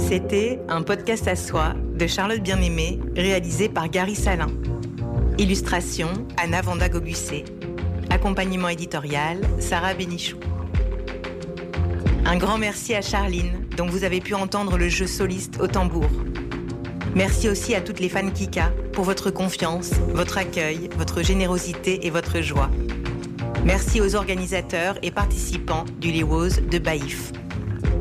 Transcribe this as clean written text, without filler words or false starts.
C'était un podcast à soi de Charlotte Bien-Aimée, réalisé par Gary Salin. Illustration, Anna Vanda Gogusset. Accompagnement éditorial, Sarah Bénichou. Un grand merci à Charline, dont vous avez pu entendre le jeu soliste au tambour. Merci aussi à toutes les fans Kika pour votre confiance, votre accueil, votre générosité et votre joie. Merci aux organisateurs et participants du Liwoz de Baïf.